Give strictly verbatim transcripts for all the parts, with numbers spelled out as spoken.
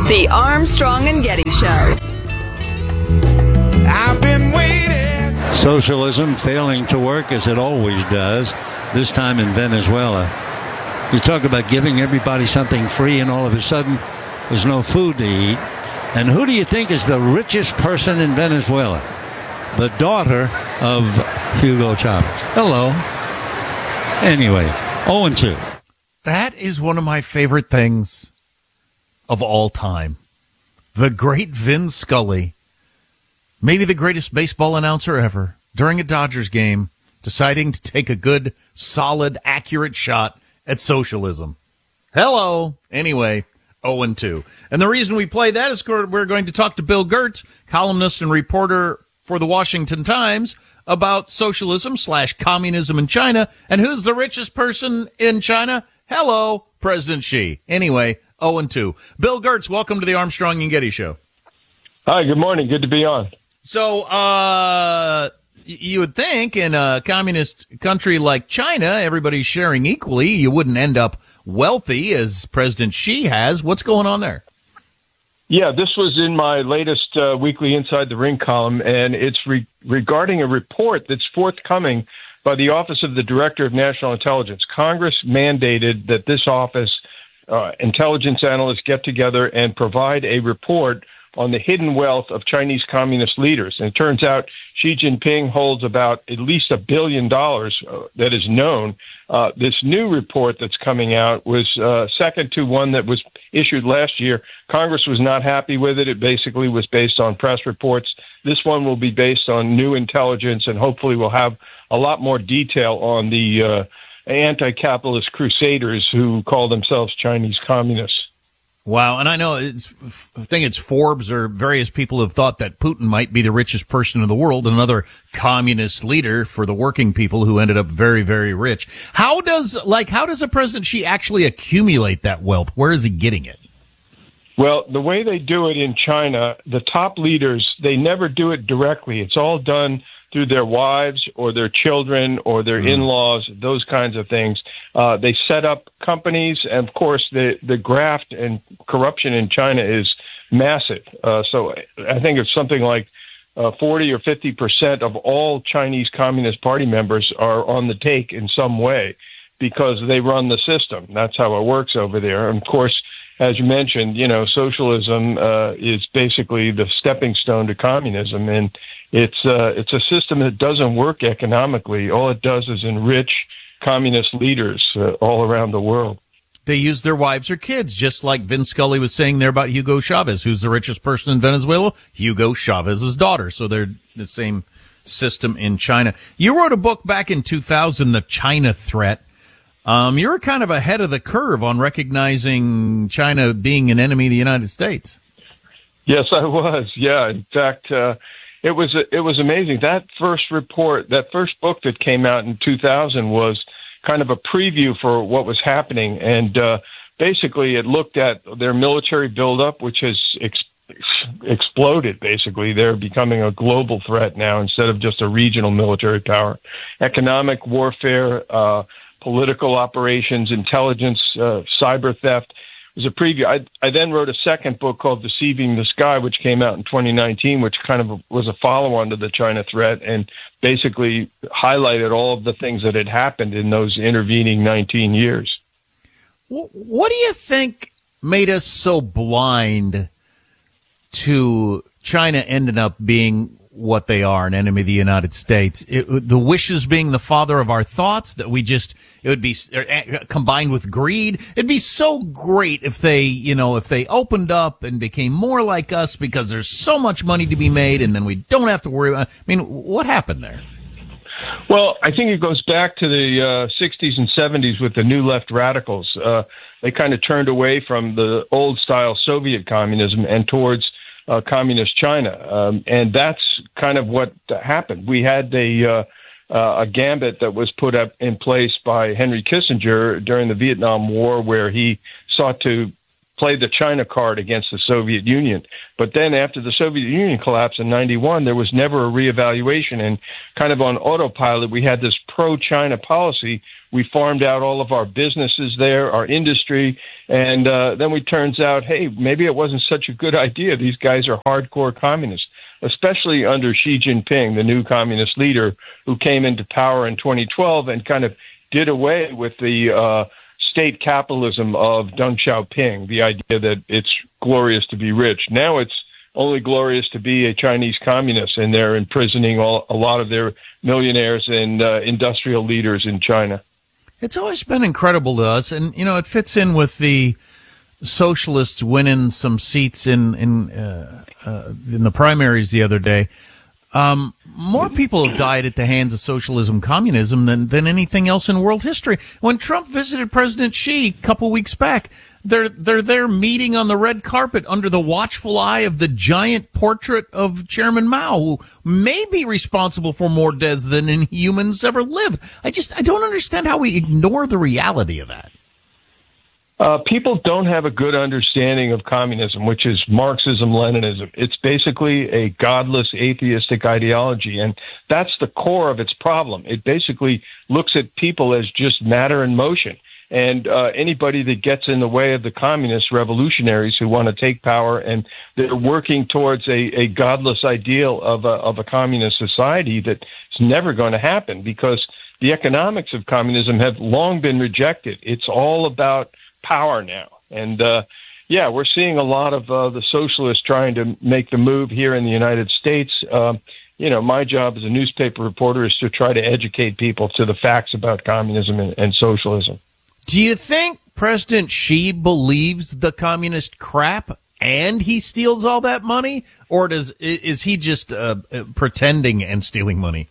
The Armstrong and Getty Show. I've been waiting. Socialism failing to work as it always does, this time in Venezuela. You talk about giving everybody something free and all of a sudden there's no food to eat. And who do you think is the richest person in Venezuela? The daughter of Hugo Chavez. Hello. Anyway, oh and two. That is one of my favorite things of all time. The great Vin Scully, maybe the greatest baseball announcer ever, during a Dodgers game, deciding to take a good, solid, accurate shot at socialism. Hello. Anyway, oh and two. And the reason we play that is we're going to talk to Bill Gertz, columnist and reporter for the Washington Times, about socialism slash communism in China. And who's the richest person in China? Hello, President Xi. Anyway, oh and two. Bill Gertz, welcome to the Armstrong and Getty Show. Hi, good morning. Good to be on. So, uh, you would think in a communist country like China, everybody's sharing equally. You wouldn't end up wealthy as President Xi has. What's going on there? Yeah, this was in my latest uh, weekly Inside the Ring column, and it's re- regarding a report that's forthcoming by the Office of the Director of National Intelligence. Congress mandated that this office, uh, intelligence analysts get together and provide a report on the hidden wealth of Chinese communist leaders. And it turns out Xi Jinping holds about at least a billion dollars uh, that is known. Uh, this new report that's coming out was uh, second to one that was issued last year. Congress was not happy with it. It basically was based on press reports. This one will be based on new intelligence, and hopefully will have a lot more detail on the uh, anti-capitalist crusaders who call themselves Chinese communists. Wow, and I know it's, I think it's Forbes or various people have thought that Putin might be the richest person in the world, another communist leader for the working people who ended up very, very rich. How does, like, how does a President Xi actually accumulate that wealth? Where is he getting it? Well, the way they do it in China, the top leaders, they never do it directly. It's all done through their wives or their children or their mm. in-laws, those kinds of things. Uh, they set up companies, and of course, the, the graft and corruption in China is massive. Uh, so I think it's something like uh, forty or fifty percent of all Chinese Communist Party members are on the take in some way because they run the system. That's how it works over there. And of course, as you mentioned, you know, socialism uh, is basically the stepping stone to communism, and it's uh, it's a system that doesn't work economically. All it does is enrich communist leaders uh, all around the world. They use their wives or kids, just like Vin Scully was saying there about Hugo Chavez, who's the richest person in Venezuela, Hugo Chavez's daughter. So they're the same system in China. You wrote a book back in two thousand, The China Threat. Um, you're kind of ahead of the curve on recognizing China being an enemy of the United States. Yes, I was. Yeah, in fact, uh, it was it was amazing. That first report, that first book that came out in two thousand was kind of a preview for what was happening, and uh, basically it looked at their military buildup, which has ex- exploded. Basically, they're becoming a global threat now instead of just a regional military power. Economic warfare. Uh, political operations, intelligence, uh, cyber theft. It was a preview. I, I then wrote a second book called Deceiving the Sky, which came out in twenty nineteen, which kind of was a follow-on to the China threat and basically highlighted all of the things that had happened in those intervening nineteen years. What do you think made us so blind to China ending up being what they are, an enemy of the United States? It, the wishes being the father of our thoughts, that we just, it would be uh, combined with greed. It'd be so great if they, you know, if they opened up and became more like us because there's so much money to be made and then we don't have to worry about, I mean, what happened there? Well, I think it goes back to the uh, sixties and seventies with the new left radicals. Uh, they kind of turned away from the old style Soviet communism and towards Uh, communist China, um, and that's kind of what happened. We had a uh, uh, a gambit that was put up in place by Henry Kissinger during the Vietnam War, where he sought to play the China card against the Soviet Union. But then after the Soviet Union collapsed in ninety-one, there was never a reevaluation. And kind of on autopilot, we had this pro-China policy. We farmed out all of our businesses there, our industry. And uh, then it turns out, hey, maybe it wasn't such a good idea. These guys are hardcore communists, especially under Xi Jinping, the new communist leader who came into power in twenty twelve and kind of did away with the uh, state capitalism of Deng Xiaoping, the idea that it's glorious to be rich. Now it's only glorious to be a Chinese communist, and they're imprisoning all, a lot of their millionaires and uh, industrial leaders in China. It's always been incredible to us, and, you know, it fits in with the socialists winning some seats in in, uh, uh, in the primaries the other day. Um, more people have died at the hands of socialism, communism than, than anything else in world history. When Trump visited President Xi a couple weeks back, they're, they're there meeting on the red carpet under the watchful eye of the giant portrait of Chairman Mao, who may be responsible for more deaths than any humans ever lived. I just, I don't understand how we ignore the reality of that. Uh, people don't have a good understanding of communism, which is Marxism-Leninism. It's basically a godless, atheistic ideology, and that's the core of its problem. It basically looks at people as just matter in motion, and uh, anybody that gets in the way of the communist revolutionaries who want to take power and they're working towards a, a godless ideal of a, of a communist society that's never going to happen because the economics of communism have long been rejected. It's all about power now. And, uh, yeah, we're seeing a lot of uh, the socialists trying to make the move here in the United States. Uh, you know, my job as a newspaper reporter is to try to educate people to the facts about communism and, and socialism. Do you think President Xi believes the communist crap and he steals all that money? Or does is he just uh, pretending and stealing money?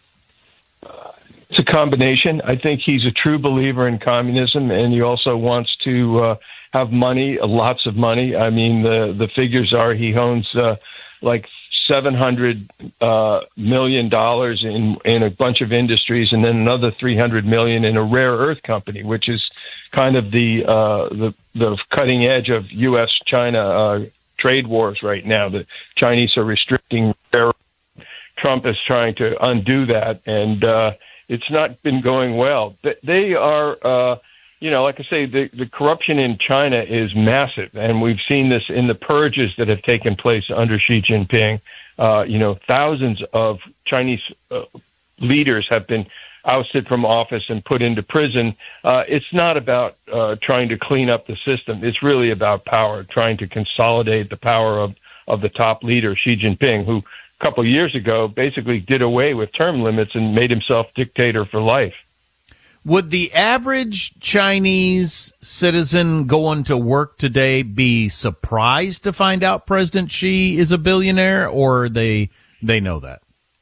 It's a combination. I think he's a true believer in communism, and he also wants to uh, have money, uh, lots of money. I mean, the the figures are he owns uh, like seven hundred uh, million dollars in in a bunch of industries, and then another three hundred million in a rare earth company, which is kind of the uh, the the cutting edge of U S China uh, trade wars right now. The Chinese are restricting rare. Trump is trying to undo that, and uh, it's not been going well. They are, uh, you know, like I say, the, the corruption in China is massive, and we've seen this in the purges that have taken place under Xi Jinping. Uh, you know, thousands of Chinese uh, leaders have been ousted from office and put into prison. Uh, it's not about uh, trying to clean up the system. It's really about power, trying to consolidate the power of, of the top leader, Xi Jinping, who a couple of years ago basically did away with term limits and made himself dictator for life. Would the average Chinese citizen going to work today be surprised to find out President Xi is a billionaire, or they they know that?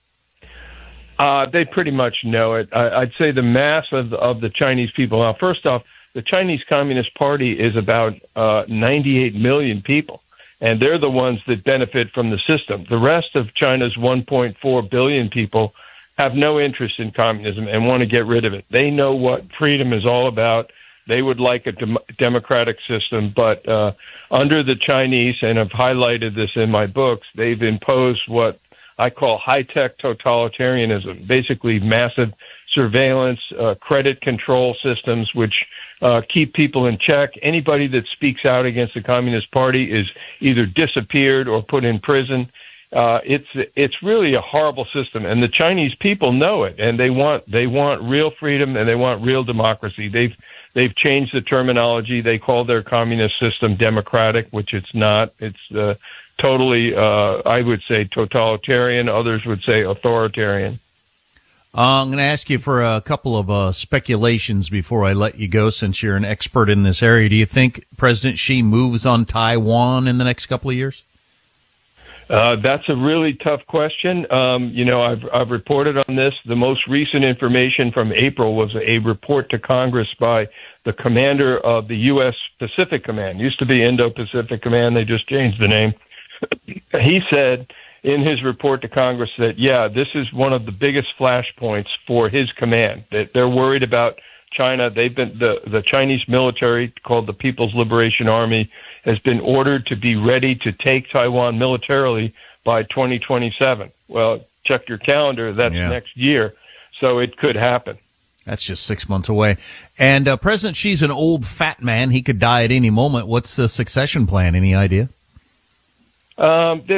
Uh, they pretty much know it. I, I'd say the mass of the, of the Chinese people. Now, first off, the Chinese Communist Party is about uh, ninety-eight million people. And they're the ones that benefit from the system. The rest of China's one point four billion people have no interest in communism and want to get rid of it. They know what freedom is all about. They would like a dem- democratic system, but uh, under the Chinese, and I've highlighted this in my books, they've imposed what I call high-tech totalitarianism, basically massive surveillance, uh, credit control systems, which uh, keep people in check. Anybody that speaks out against the Communist Party is either disappeared or put in prison. Uh, it's it's really a horrible system, and the Chinese people know it, and they want they want real freedom and they want real democracy. They've they've changed the terminology. They call their communist system democratic, which it's not. It's uh, totally, uh, I would say, totalitarian. Others would say authoritarian. Uh, I'm going to ask you for a couple of uh, speculations before I let you go, since you're an expert in this area. Do you think President Xi moves on Taiwan in the next couple of years? Uh, that's a really tough question. Um, you know, I've, I've reported on this. The most recent information from April was a report to Congress by the commander of the U S Pacific Command. Used to be Indo-Pacific Command. They just changed the name. He said in his report to Congress that, yeah, this is one of the biggest flashpoints for his command, that they're worried about China. They've been the the Chinese military, called the People's Liberation Army, has been ordered to be ready to take Taiwan militarily by twenty twenty-seven. Well, check your calendar. That's Yeah. next year, so it could happen. That's just six months away. And uh, President Xi's an old fat man. He could die at any moment. What's the succession plan? Any idea? Um,